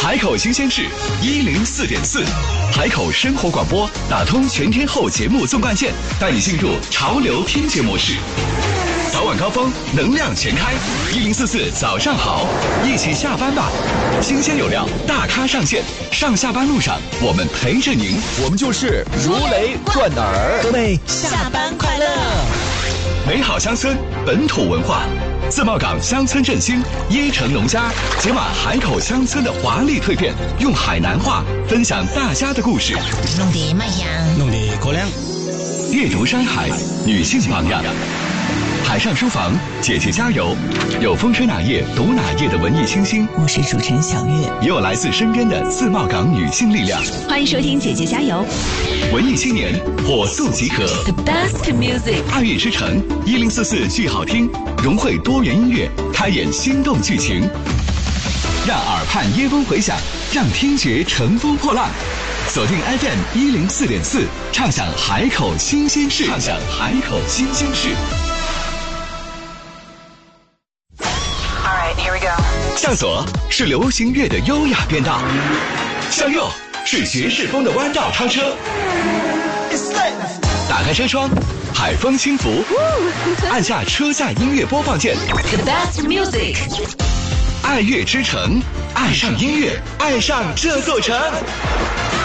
海口新鲜事104.4，海口生活广播打通全天候节目纵贯线，带你进入潮流听节模式。早晚高峰，能量全开，1044早上好，一起下班吧。新鲜有料，大咖上线，上下班路上我们陪着您， 我们就是如雷贯耳。 各位下班快乐！ 美好乡村，本土文化。自贸港乡村振兴，椰城农家解码海口乡村的华丽蜕变，用海南话分享大家的故事。 弄得卖香， 弄得可亮。 阅读山海，女性榜样。海上书房，姐姐加油！有风吹哪页读哪页的文艺清新， 我是主持人小月， 也有来自身边的自贸港女性力量。 欢迎收听姐姐加油！ 文艺青年火速集合 The best music， 爱乐之城1044剧好听，融汇多元音乐，开演心动剧情，让耳畔椰风回响，让听觉乘风破浪。锁定 FM 104.4，畅享海口新鲜事，畅享海口新鲜事。向左是流行乐的优雅变道，向右是爵士风的弯道超车。打开车窗，海风轻拂，按下车载音乐播放键。 The best music， 爱乐之城，爱上音乐，爱上这座城。